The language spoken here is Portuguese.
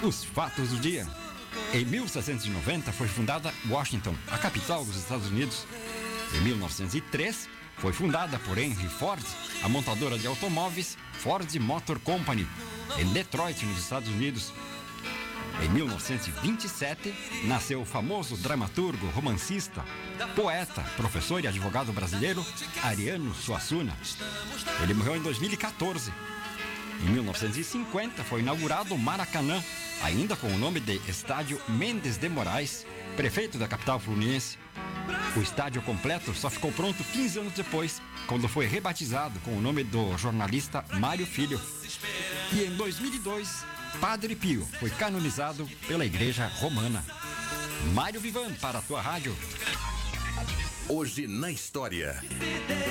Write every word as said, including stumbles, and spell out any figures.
Os fatos do dia. Em mil setecentos e noventa foi fundada Washington, a capital dos Estados Unidos. Em mil novecentos e três foi fundada por Henry Ford, a montadora de automóveis Ford Motor Company, em Detroit, nos Estados Unidos. Em mil novecentos e vinte e sete, nasceu o famoso dramaturgo, romancista, poeta, professor e advogado brasileiro Ariano Suassuna. Ele morreu em dois mil e quatorze. Em mil novecentos e cinquenta foi inaugurado o Maracanã, ainda com o nome de Estádio Mendes de Moraes, prefeito da capital fluminense. O estádio completo só ficou pronto quinze anos depois, quando foi rebatizado com o nome do jornalista Mário Filho. E em dois mil e dois, Padre Pio foi canonizado pela Igreja Romana. Mário Vivan para a tua rádio. Hoje na história.